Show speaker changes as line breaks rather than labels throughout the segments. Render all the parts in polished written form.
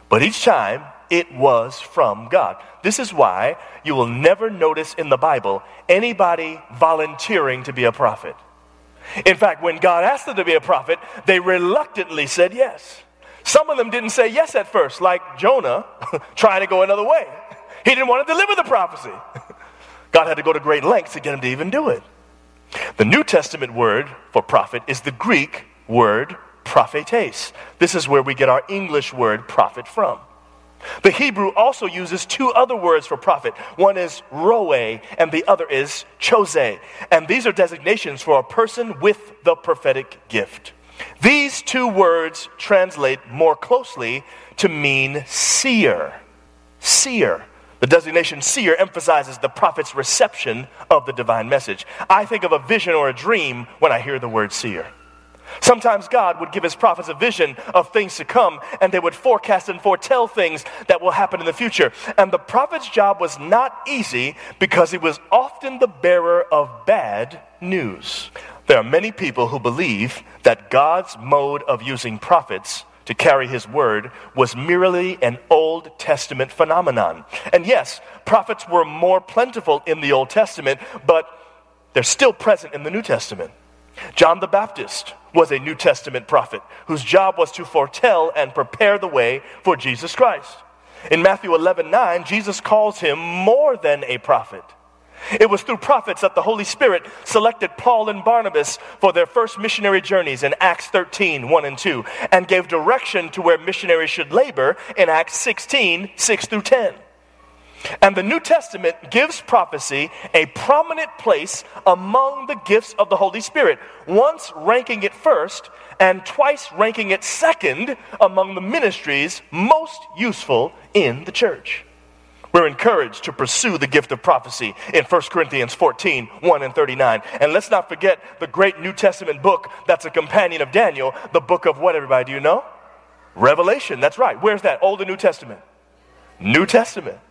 But each time, it was from God. This is why you will never notice in the Bible anybody volunteering to be a prophet. In fact, when God asked them to be a prophet, they reluctantly said yes. Some of them didn't say yes at first, like Jonah trying to go another way. He didn't want to deliver the prophecy. God had to go to great lengths to get him to even do it. The New Testament word for prophet is the Greek word prophetes. This is where we get our English word prophet from. The Hebrew also uses two other words for prophet. One is roe and the other is chose. And these are designations for a person with the prophetic gift. These two words translate more closely to mean seer. Seer. The designation seer emphasizes the prophet's reception of the divine message. I think of a vision or a dream when I hear the word seer. Sometimes God would give his prophets a vision of things to come, and they would forecast and foretell things that will happen in the future. And the prophet's job was not easy because he was often the bearer of bad news. There are many people who believe that God's mode of using prophets to carry his word was merely an Old Testament phenomenon. And yes, prophets were more plentiful in the Old Testament, but they're still present in the New Testament. John the Baptist was a New Testament prophet whose job was to foretell and prepare the way for Jesus Christ. In Matthew 11:9, Jesus calls him more than a prophet. It was through prophets that the Holy Spirit selected Paul and Barnabas for their first missionary journeys in Acts 13:1 and 2, and gave direction to where missionaries should labor in Acts 16:6 through 10. And the New Testament gives prophecy a prominent place among the gifts of the Holy Spirit, once ranking it first and twice ranking it second among the ministries most useful in the church. We're encouraged to pursue the gift of prophecy in 1 Corinthians 14:1 and 39. And let's not forget the great New Testament book that's a companion of Daniel, the book of what, everybody, do you know? Revelation, that's right. Where's that? Old and New Testament? New Testament.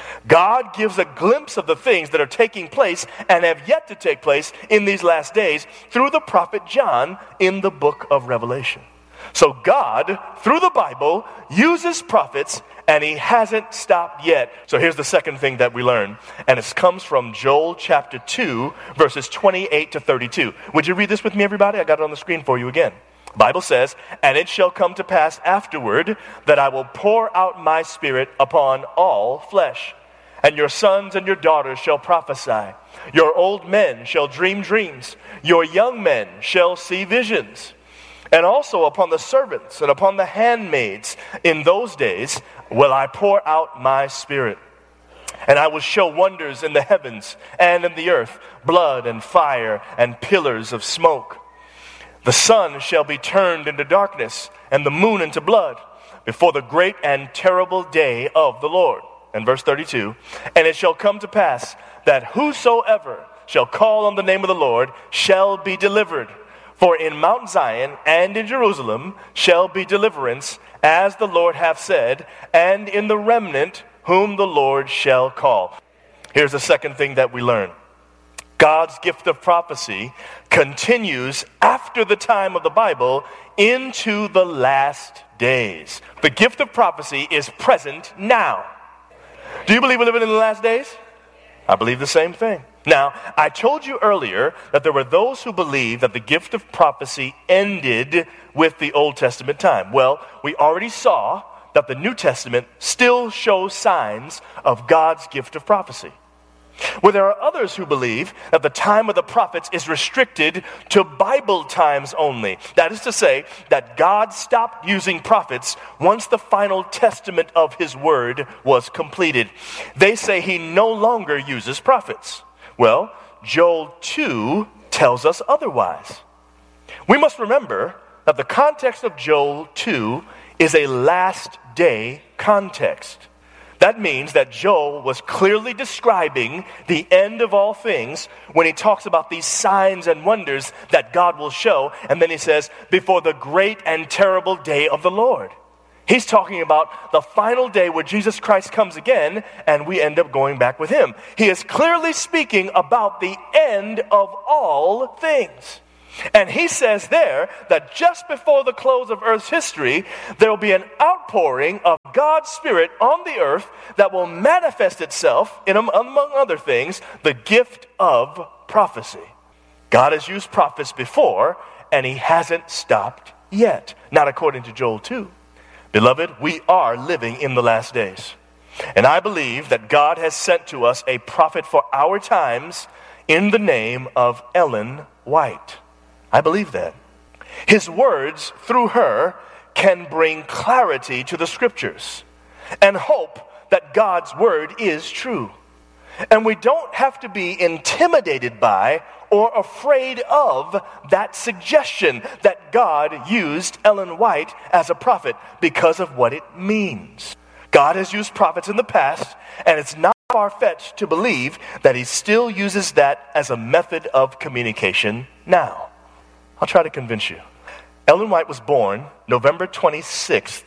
God gives a glimpse of the things that are taking place and have yet to take place in these last days through the prophet John in the book of Revelation. So God, through the Bible, uses prophets, and he hasn't stopped yet. So here's the second thing that we learn, and it comes from Joel chapter 2, verses 28 to 32. Would you read this with me, everybody? I got it on the screen for you again. The Bible says, "And it shall come to pass afterward that I will pour out my spirit upon all flesh. And your sons and your daughters shall prophesy. Your old men shall dream dreams. Your young men shall see visions. And also upon the servants and upon the handmaids in those days will I pour out my spirit. And I will show wonders in the heavens and in the earth, blood and fire and pillars of smoke. The sun shall be turned into darkness and the moon into blood before the great and terrible day of the Lord." And verse 32, "And it shall come to pass that whosoever shall call on the name of the Lord shall be delivered. For in Mount Zion and in Jerusalem shall be deliverance, as the Lord hath said, and in the remnant whom the Lord shall call." Here's the second thing that we learn. God's gift of prophecy continues after the time of the Bible into the last days. The gift of prophecy is present now. Do you believe we're living in the last days? I believe the same thing. Now, I told you earlier that there were those who believed that the gift of prophecy ended with the Old Testament time. Well, we already saw that the New Testament still shows signs of God's gift of prophecy. Well, there are others who believe that the time of the prophets is restricted to Bible times only. That is to say, that God stopped using prophets once the final testament of his word was completed. They say he no longer uses prophets. Well, Joel 2 tells us otherwise. We must remember that the context of Joel 2 is a last day context. That means that Joel was clearly describing the end of all things when he talks about these signs and wonders that God will show. And then he says, before the great and terrible day of the Lord. He's talking about the final day where Jesus Christ comes again and we end up going back with him. He is clearly speaking about the end of all things. And he says there that just before the close of earth's history, there will be an outpouring of God's Spirit on the earth that will manifest itself in, among other things, the gift of prophecy. God has used prophets before, and he hasn't stopped yet. Not according to Joel 2. Beloved, we are living in the last days. And I believe that God has sent to us a prophet for our times in the name of Ellen White. I believe that. His words, through her, can bring clarity to the scriptures and hope that God's word is true. And we don't have to be intimidated by or afraid of that suggestion that God used Ellen White as a prophet because of what it means. God has used prophets in the past, and it's not far-fetched to believe that he still uses that as a method of communication now. I'll try to convince you. Ellen White was born November 26th,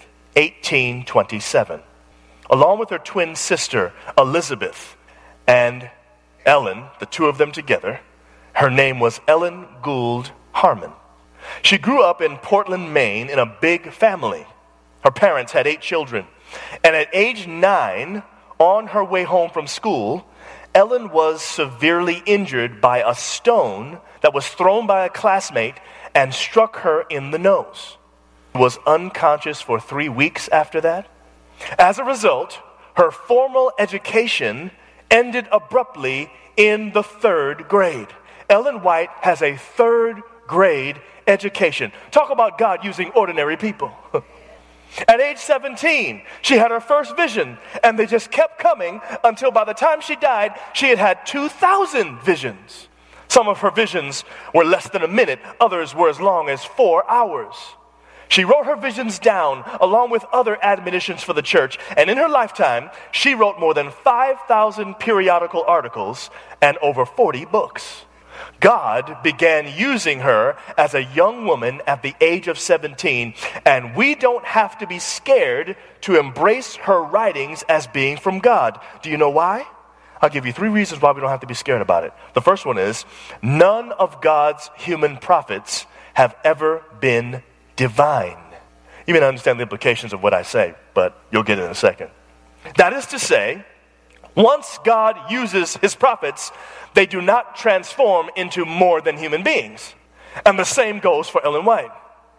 1827, along with her twin sister, Elizabeth, and Ellen, the two of them together. Her name was Ellen Gould Harmon. She grew up in Portland, Maine, in a big family. Her parents had 8 children. And at age 9, on her way home from school, Ellen was severely injured by a stone that was thrown by a classmate and struck her in the nose. She was unconscious for 3 weeks after that. As a result, her formal education ended abruptly in the 3rd grade. Ellen White has a 3rd grade education. Talk about God using ordinary people. At age 17, she had her first vision, and they just kept coming until by the time she died, she had had 2,000 visions. Some of her visions were less than a minute, others were as long as 4 hours. She wrote her visions down along with other admonitions for the church, and in her lifetime, she wrote more than 5,000 periodical articles and over 40 books. God began using her as a young woman at the age of 17, and we don't have to be scared to embrace her writings as being from God. Do you know why? I'll give you 3 reasons why we don't have to be scared about it. The first one is, none of God's human prophets have ever been divine. You may not understand the implications of what I say, but you'll get it in a second. That is to say, once God uses his prophets, they do not transform into more than human beings. And the same goes for Ellen White.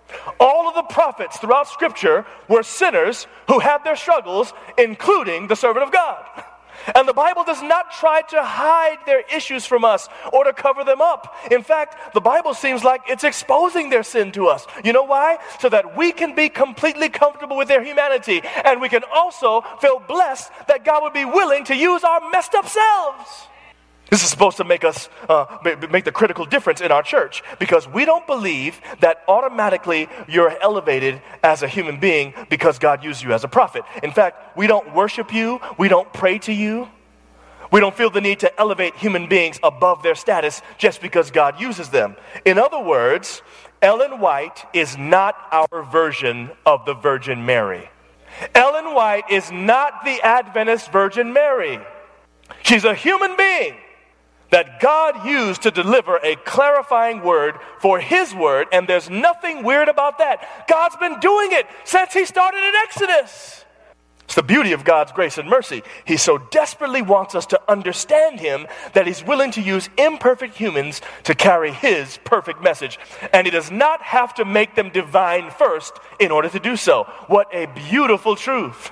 All of the prophets throughout Scripture were sinners who had their struggles, including the servant of God. And the Bible does not try to hide their issues from us or to cover them up. In fact, the Bible seems like it's exposing their sin to us. You know why? So that we can be completely comfortable with their humanity, and we can also feel blessed that God would be willing to use our messed up selves. This is supposed to make us make the critical difference in our church, because we don't believe that automatically you're elevated as a human being because God used you as a prophet. In fact, we don't worship you. We don't pray to you. We don't feel the need to elevate human beings above their status just because God uses them. In other words, Ellen White is not our version of the Virgin Mary. Ellen White is not the Adventist Virgin Mary. She's a human being that God used to deliver a clarifying word for his word, and there's nothing weird about that. God's been doing it since he started in Exodus. It's the beauty of God's grace and mercy. He so desperately wants us to understand him that he's willing to use imperfect humans to carry his perfect message. And he does not have to make them divine first in order to do so. What a beautiful truth.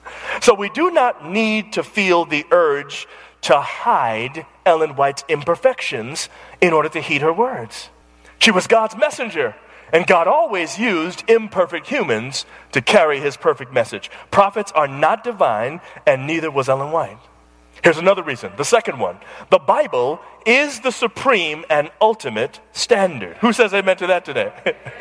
So we do not need to feel the urge to hide Ellen White's imperfections in order to heed her words. She was God's messenger, and God always used imperfect humans to carry his perfect message. Prophets are not divine, and neither was Ellen White. Here's another reason, the second one. The Bible is the supreme and ultimate standard. Who says amen to that today?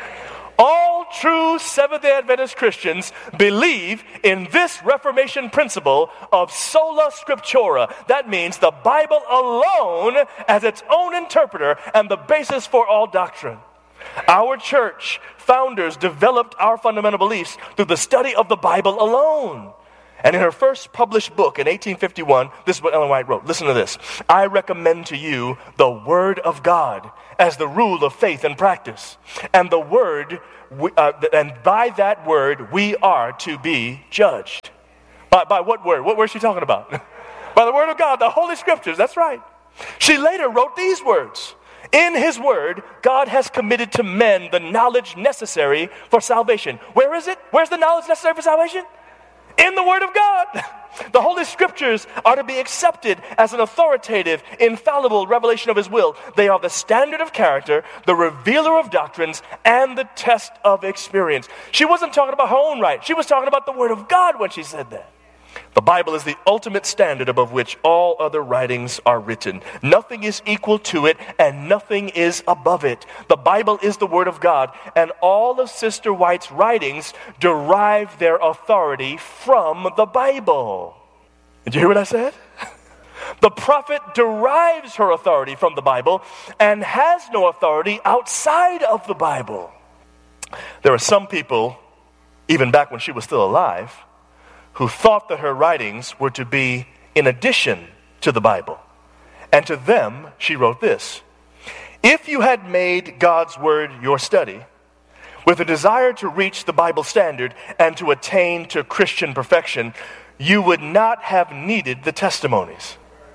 All true Seventh-day Adventist Christians believe in this Reformation principle of sola scriptura. That means the Bible alone as its own interpreter and the basis for all doctrine. Our church founders developed our fundamental beliefs through the study of the Bible alone. And in her first published book in 1851, this is what Ellen White wrote. Listen to this. I recommend to you the Word of God as the rule of faith and practice. And the Word, and by that Word, we are to be judged. By what Word? What word is she talking about? By the Word of God, the Holy Scriptures. That's right. She later wrote these words. In His Word, God has committed to men the knowledge necessary for salvation. Where is it? Where's the knowledge necessary for salvation? In the Word of God. The Holy Scriptures are to be accepted as an authoritative, infallible revelation of His will. They are the standard of character, the revealer of doctrines, and the test of experience. She wasn't talking about her own right. She was talking about the Word of God when she said that. The Bible is the ultimate standard above which all other writings are written. Nothing is equal to it, and nothing is above it. The Bible is the Word of God, and all of Sister White's writings derive their authority from the Bible. Did you hear what I said? The prophet derives her authority from the Bible and has no authority outside of the Bible. There are some people, even back when she was still alive, who thought that her writings were to be in addition to the Bible. And to them, she wrote this: if you had made God's Word your study, with a desire to reach the Bible standard and to attain to Christian perfection, you would not have needed the testimonies.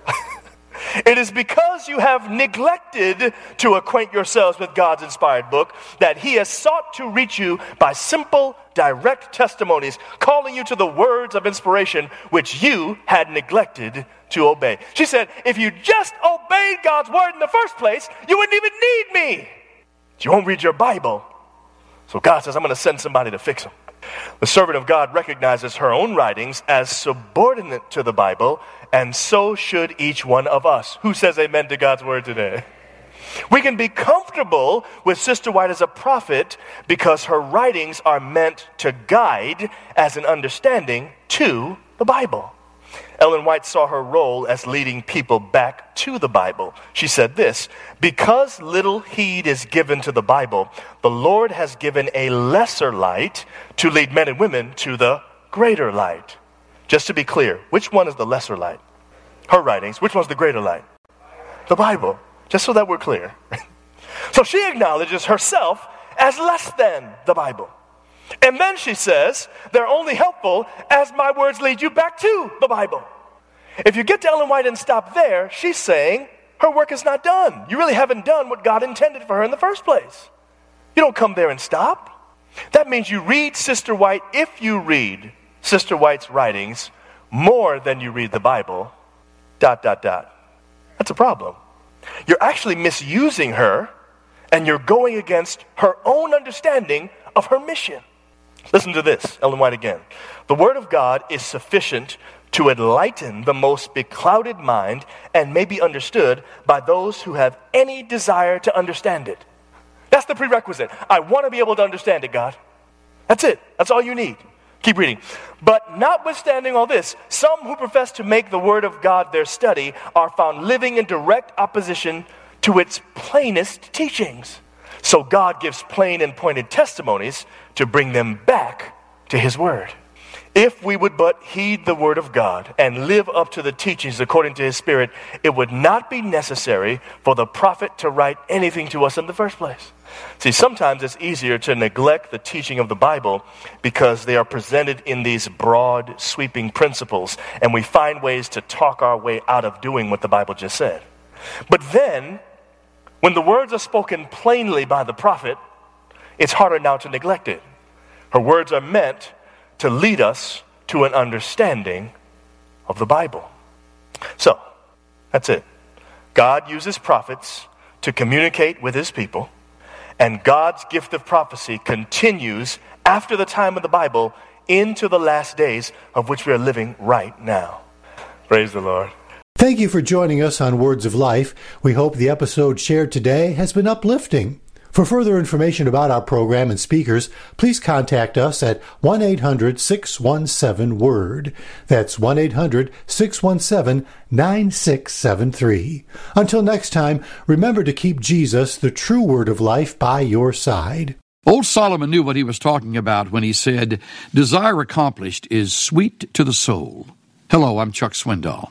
It is because you have neglected to acquaint yourselves with God's inspired book that He has sought to reach you by simple, direct testimonies, calling you to the words of inspiration which you had neglected to obey. She said, if you just obeyed God's word in the first place, you wouldn't even need me. But you won't read your Bible. So God says, I'm going to send somebody to fix them. The servant of God recognizes her own writings as subordinate to the Bible, and so should each one of us. Who says amen to God's word today? We can be comfortable with Sister White as a prophet because her writings are meant to guide as an understanding to the Bible. Ellen White saw her role as leading people back to the Bible. She said this: because little heed is given to the Bible, the Lord has given a lesser light to lead men and women to the greater light. Just to be clear, which one is the lesser light? Her writings. Which one's the greater light? The Bible. Just so that we're clear. So she acknowledges herself as less than the Bible. And then she says, they're only helpful as my words lead you back to the Bible. If you get to Ellen White and stop there, she's saying her work is not done. You really haven't done what God intended for her in the first place. You don't come there and stop. That means you read Sister White, if you read Sister White's writings more than you read the Bible, ... That's a problem. You're actually misusing her, and you're going against her own understanding of her mission. Listen to this, Ellen White again. The Word of God is sufficient to enlighten the most beclouded mind and may be understood by those who have any desire to understand it. That's the prerequisite. I want to be able to understand it, God. That's it. That's all you need. Keep reading. But notwithstanding all this, some who profess to make the Word of God their study are found living in direct opposition to its plainest teachings. So God gives plain and pointed testimonies to bring them back to His Word. If we would but heed the Word of God and live up to the teachings according to His Spirit, it would not be necessary for the prophet to write anything to us in the first place. See, sometimes it's easier to neglect the teaching of the Bible because they are presented in these broad, sweeping principles, and we find ways to talk our way out of doing what the Bible just said. But then, when the words are spoken plainly by the prophet, it's harder now to neglect it. Her words are meant to lead us to an understanding of the Bible. So, that's it. God uses prophets to communicate with His people, and God's gift of prophecy continues after the time of the Bible into the last days of which we are living right now. Praise the Lord.
Thank you for joining us on Words of Life. We hope the episode shared today has been uplifting. For further information about our program and speakers, please contact us at 1-800-617-WORD. That's 1-800-617-9673. Until next time, remember to keep Jesus, the true Word of life, by your side.
Old Solomon knew what he was talking about when he said, "Desire accomplished is sweet to the soul." Hello, I'm Chuck Swindoll.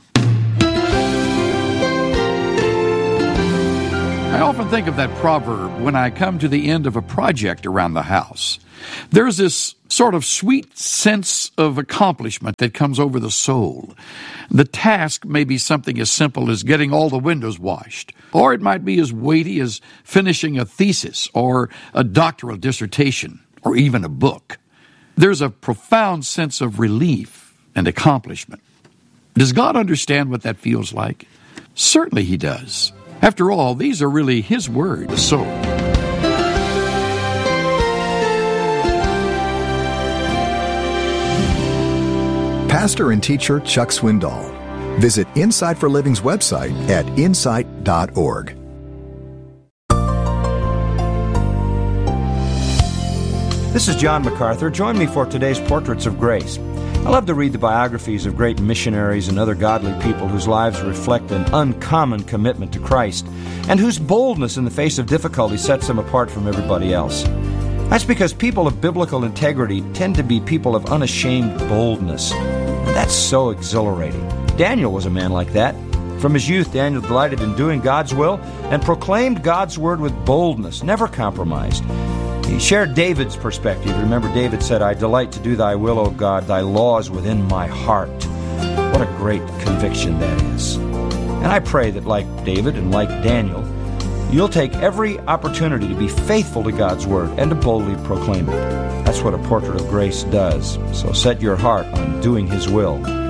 I often think of that proverb when I come to the end of a project around the house. There's this sort of sweet sense of accomplishment that comes over the soul. The task may be something as simple as getting all the windows washed, or it might be as weighty as finishing a thesis or a doctoral dissertation or even a book. There's a profound sense of relief and accomplishment. Does God understand what that feels like? Certainly He does. After all, these are really His word, the soul.
Pastor and teacher Chuck Swindoll. Visit Insight for Living's website at insight.org.
This is John MacArthur. Join me for today's Portraits of Grace. I love to read the biographies of great missionaries and other godly people whose lives reflect an uncommon commitment to Christ and whose boldness in the face of difficulty sets them apart from everybody else. That's because people of biblical integrity tend to be people of unashamed boldness. And that's so exhilarating. Daniel was a man like that. From his youth, Daniel delighted in doing God's will and proclaimed God's word with boldness, never compromised. He shared David's perspective. Remember, David said, "I delight to do thy will, O God, thy law is within my heart." What a great conviction that is. And I pray that like David and like Daniel, you'll take every opportunity to be faithful to God's word and to boldly proclaim it. That's what a Portrait of Grace does. So set your heart on doing His will.